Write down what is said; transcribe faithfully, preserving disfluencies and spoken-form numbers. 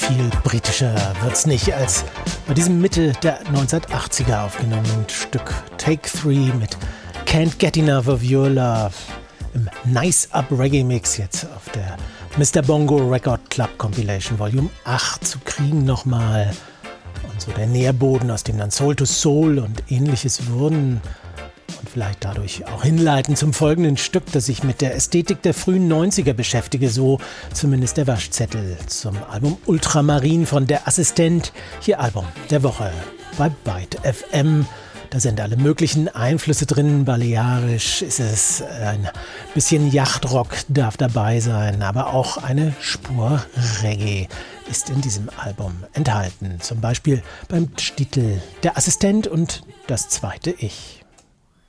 Viel britischer wird's nicht als bei diesem Mitte der neunzehnhundertachtziger aufgenommenen Stück Take Three mit Can't Get Enough of Your Love im Nice Up Reggae Mix jetzt auf der Mister Bongo Record Club Compilation Volume acht zu kriegen nochmal. Und so der Nährboden, aus dem dann Soul to Soul und ähnliches wurden. Und vielleicht dadurch auch hinleiten zum folgenden Stück, das sich mit der Ästhetik der frühen neunziger beschäftige, so zumindest der Waschzettel zum Album Ultramarin von Der Assistent, hier Album der Woche bei Byte F M. Da sind alle möglichen Einflüsse drin, balearisch ist es, ein bisschen Yachtrock darf dabei sein, aber auch eine Spur Reggae ist in diesem Album enthalten. Zum Beispiel beim Titel Der Assistent und das zweite Ich.